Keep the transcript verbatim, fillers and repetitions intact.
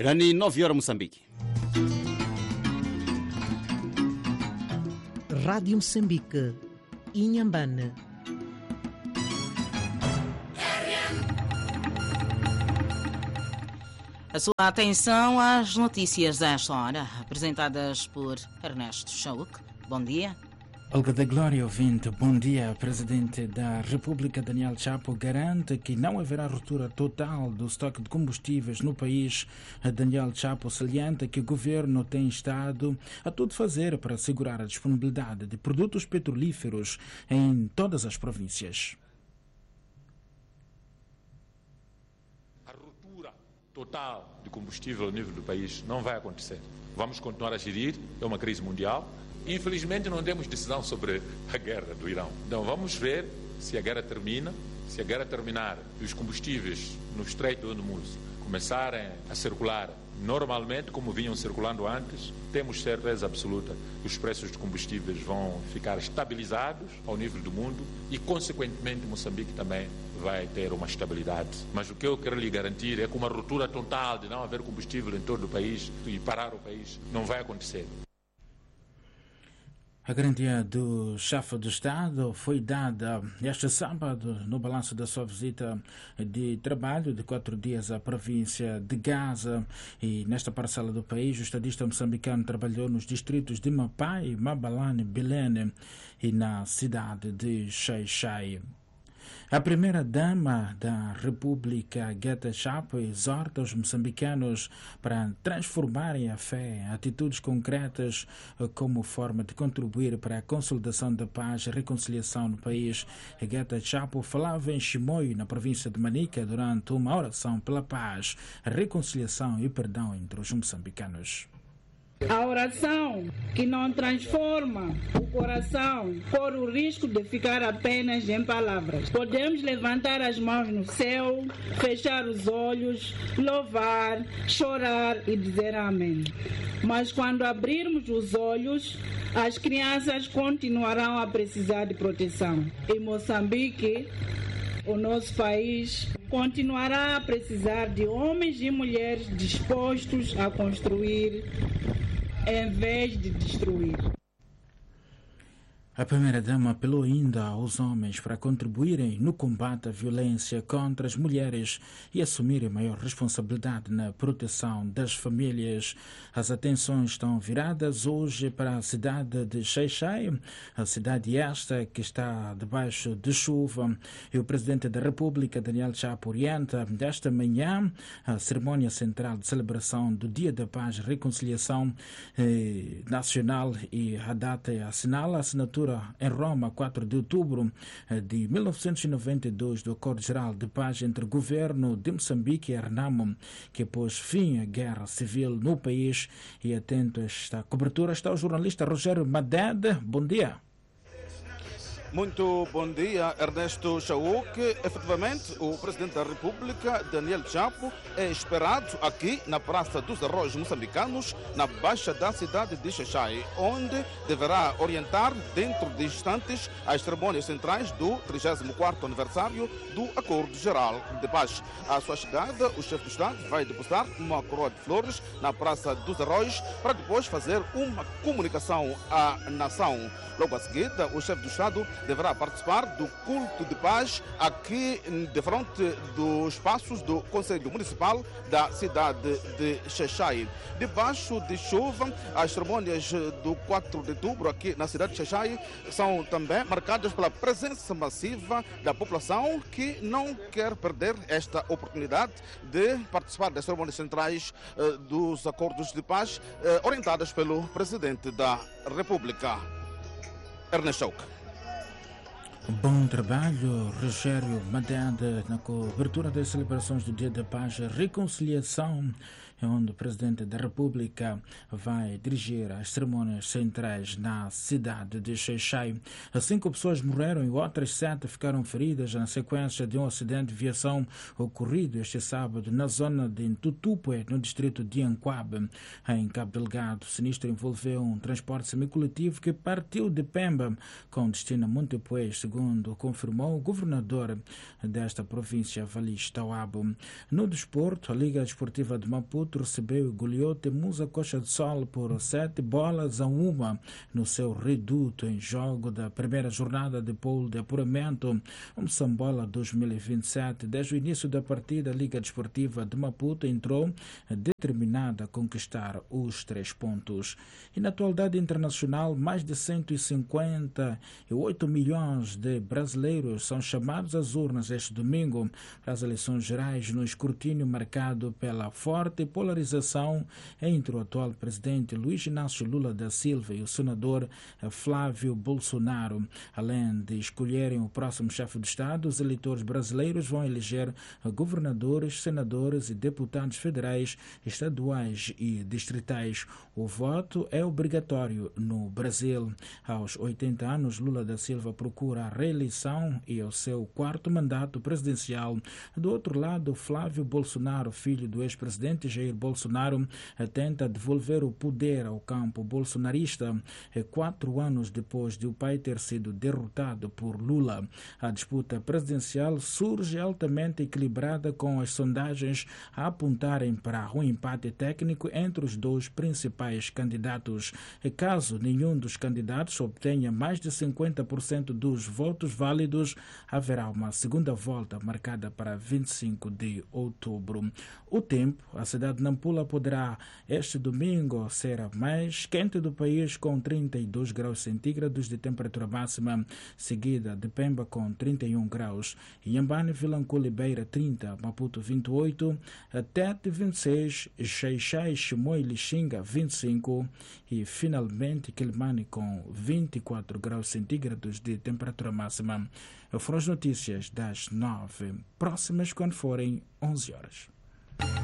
Irani nove horas Moçambique. Rádio Moçambique, Inhambane. A sua atenção às notícias desta hora, apresentadas por Ernesto Chauk. Bom dia. Olga da Glória, ouvinte, bom dia. Presidente da República, Daniel Chapo, garante que não haverá ruptura total do estoque de combustíveis no país. Daniel Chapo salienta que o governo tem estado a tudo fazer para assegurar a disponibilidade de produtos petrolíferos em todas as províncias. A ruptura total de combustível a nível do país não vai acontecer. Vamos continuar a gerir, é uma crise mundial. Infelizmente não temos decisão sobre a guerra do Irão. Então vamos ver se a guerra termina, se a guerra terminar e os combustíveis no Estreito de Hormuz começarem a circular normalmente como vinham circulando antes, temos certeza absoluta que os preços de combustíveis vão ficar estabilizados ao nível do mundo e, consequentemente, Moçambique também vai ter uma estabilidade. Mas o que eu quero lhe garantir é que uma ruptura total de não haver combustível em todo o país e parar o país não vai acontecer. A garantia do chefe do Estado foi dada este sábado no balanço da sua visita de trabalho de quatro dias à província de Gaza, e nesta parcela do país o estadista moçambicano trabalhou nos distritos de Mapai, Mabalane, Belene e na cidade de Xai-Xai. A primeira-dama da República, Geta Chapo, exorta os moçambicanos para transformarem a fé em atitudes concretas como forma de contribuir para a consolidação da paz e reconciliação no país. Geta Chapo falava em Chimoio, na província de Manica, durante uma oração pela paz, reconciliação e perdão entre os moçambicanos. A oração que não transforma o coração por o risco de ficar apenas em palavras. Podemos levantar as mãos no céu, fechar os olhos, louvar, chorar e dizer amém. Mas quando abrirmos os olhos, as crianças continuarão a precisar de proteção. Em Moçambique, o nosso país continuará a precisar de homens e mulheres dispostos a construir em vez de destruir. A primeira-dama apelou ainda aos homens para contribuírem no combate à violência contra as mulheres e assumirem maior responsabilidade na proteção das famílias. As atenções estão viradas hoje para a cidade de Xai-Xai, a cidade esta que está debaixo de chuva. E o Presidente da República, Daniel Chapo, orienta desta manhã a cerimônia central de celebração do Dia da Paz e Reconciliação eh, Nacional, e a data assinala a assinatura em Roma, quatro de outubro de mil novecentos e noventa e dois, do Acordo Geral de Paz entre o governo de Moçambique e a Renamo, que pôs fim à guerra civil no país. E atento a esta cobertura está o jornalista Rogério Madede. Bom dia. Muito bom dia, Ernesto Chauk. Efetivamente, o Presidente da República, Daniel Chapo, é esperado aqui na Praça dos Arroios Moçambicanos, na Baixa da cidade de Xai-Xai, onde deverá orientar, dentro de instantes, as cerimônias centrais do trigésimo quarto aniversário do Acordo Geral de Paz. À sua chegada, o chefe do Estado vai depositar uma coroa de flores na Praça dos Arroios para depois fazer uma comunicação à nação. Logo a seguir, o chefe do Estado deverá participar do culto de paz aqui de frente dos espaços do Conselho Municipal da cidade de Xai-Xai. Debaixo de chuva, as cerimônias do quatro de outubro aqui na cidade de Xai-Xai são também marcadas pela presença massiva da população, que não quer perder esta oportunidade de participar das cerimônias centrais eh, dos acordos de paz eh, orientadas pelo Presidente da República. Ernesto Chauk. Bom trabalho, Rogério Madede, na cobertura das celebrações do Dia da Paz e Reconciliação, onde o Presidente da República vai dirigir as cerimônias centrais na cidade de Xai-Xai. Cinco pessoas morreram e outras sete ficaram feridas na sequência de um acidente de viação ocorrido este sábado na zona de Ntutupe, no distrito de Anquabe, em Cabo Delgado. O sinistro envolveu um transporte semicoletivo que partiu de Pemba com destino a Montepuez, segundo confirmou o governador desta província, Valis Tawabo. No desporto, a Liga Desportiva de Maputo Maputo recebeu e goleou Temusa Coxa de Sol por sete bolas a uma no seu reduto em jogo da primeira jornada de pool de apuramento Moçambola dois mil e vinte e sete. Desde o início da partida, a Liga Desportiva de Maputo entrou determinada a conquistar os três pontos. E na atualidade internacional, mais de cento e cinquenta e oito milhões de brasileiros são chamados às urnas este domingo para as eleições gerais, no escrutínio marcado pela forte polarização entre o atual presidente Luiz Inácio Lula da Silva e o senador Flávio Bolsonaro. Além de escolherem o próximo chefe de Estado, os eleitores brasileiros vão eleger governadores, senadores e deputados federais, estaduais e distritais. O voto é obrigatório no Brasil. Aos oitenta anos, Lula da Silva procura a reeleição e o seu quarto mandato presidencial. Do outro lado, Flávio Bolsonaro, filho do ex-presidente Jair Bolsonaro, tenta devolver o poder ao campo bolsonarista quatro anos depois de o pai ter sido derrotado por Lula. A disputa presidencial surge altamente equilibrada, com as sondagens a apontarem para um empate técnico entre os dois principais candidatos. Caso nenhum dos candidatos obtenha mais de cinquenta por cento dos votos válidos, haverá uma segunda volta marcada para vinte e cinco de outubro. O tempo: a cidade de Nampula poderá este domingo ser a mais quente do país, com trinta e dois graus centígrados de temperatura máxima, seguida de Pemba com trinta e um graus, Inhambane, Vilanculo e Beira trinta, Maputo vinte e oito, Tete vinte e seis, Xaixai, Chimoio e Lixinga vinte e cinco e finalmente Quelimane com vinte e quatro graus centígrados de temperatura máxima. Foram as notícias das nove, próximas quando forem onze horas.